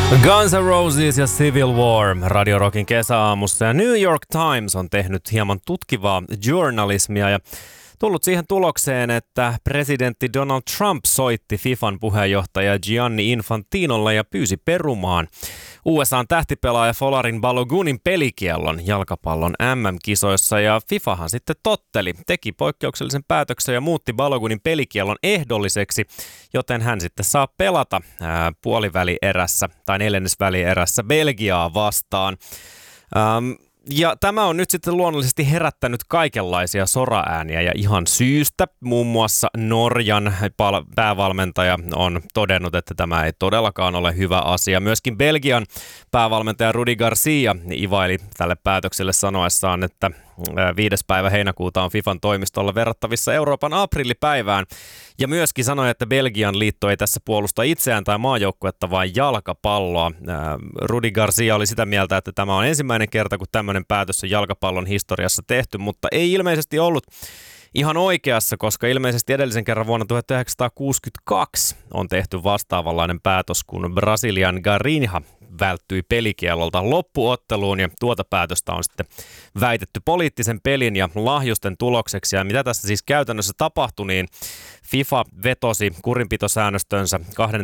Guns N' Roses ja Civil War Radio Rockin kesäaamussa, ja New York Times on tehnyt hieman tutkivaa journalismia ja tullut siihen tulokseen, että presidentti Donald Trump soitti FIFAn puheenjohtaja Gianni Infantinolle ja pyysi perumaan USA:n tähtipelaaja Folarin Balogunin pelikiellon jalkapallon MM-kisoissa, ja FIFAhan sitten teki poikkeuksellisen päätöksen ja muutti Balogunin pelikiellon ehdolliseksi, joten hän sitten saa pelata puolivälierässä tai neljännesvälierässä Belgiaa vastaan. Ja tämä on nyt sitten luonnollisesti herättänyt kaikenlaisia soraääniä ja ihan syystä. Muun muassa Norjan päävalmentaja on todennut, että tämä ei todellakaan ole hyvä asia. Myöskin Belgian päävalmentaja Rudi Garcia ivaili tälle päätökselle sanoessaan, että 5. päivä heinäkuuta on FIFAn toimistolla verrattavissa Euroopan aprillipäivään. Ja myöskin sanoi, että Belgian liitto ei tässä puolusta itseään tai maajoukkuetta, vaan jalkapalloa. Rudi Garcia oli sitä mieltä, että tämä on ensimmäinen kerta, kun tämmöinen päätös on jalkapallon historiassa tehty, mutta ei ilmeisesti ollut ihan oikeassa, koska ilmeisesti edellisen kerran vuonna 1962 on tehty vastaavanlainen päätös, kun Brasilian Garinha välttyi pelikielolta loppuotteluun, ja tuota päätöstä on sitten väitetty poliittisen pelin ja lahjusten tulokseksi. Ja mitä tässä siis käytännössä tapahtui, niin FIFA vetosi kurinpitosäännöstönsä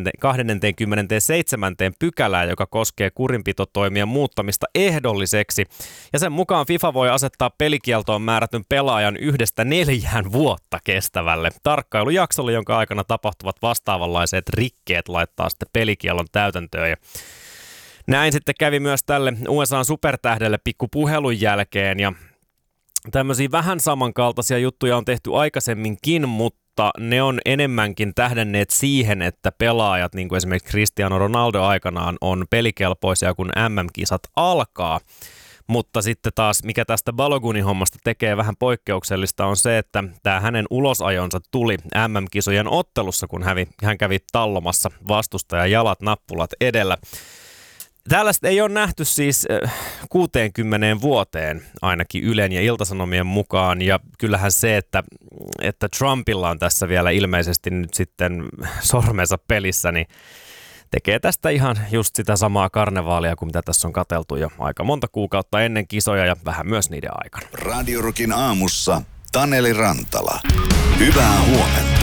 27. pykälää, joka koskee kurinpitotoimien muuttamista ehdolliseksi. Ja sen mukaan FIFA voi asettaa pelikieltoon määrätyn pelaajan 1-4 vuotta kestävälle tarkkailujaksolle, jonka aikana tapahtuvat vastaavanlaiset rikkeet laittaa sitten pelikiellon täytäntöön. Ja näin sitten kävi myös tälle USA:n supertähdelle pikkupuhelun jälkeen, ja tämmöisiä vähän samankaltaisia juttuja on tehty aikaisemminkin, mutta ne on enemmänkin tähdenneet siihen, että pelaajat, niin kuin esimerkiksi Cristiano Ronaldo aikanaan, on pelikelpoisia, kun MM-kisat alkaa. Mutta sitten taas, mikä tästä Balogunin hommasta tekee vähän poikkeuksellista, on se, että tämä hänen ulosajonsa tuli MM-kisojen ottelussa, kun hän kävi tallomassa vastustajan jalat nappulat edellä. Tällaista ei ole nähty siis 60 vuoteen ainakin Ylen ja Ilta-Sanomien mukaan, ja kyllähän se, että Trumpilla on tässä vielä ilmeisesti nyt sitten sormensa pelissä, niin tekee tästä ihan just sitä samaa karnevaalia kuin mitä tässä on katseltu jo aika monta kuukautta ennen kisoja ja vähän myös niiden aikana. Radio Rockin aamussa Taneli Rantala. Hyvää huomenta.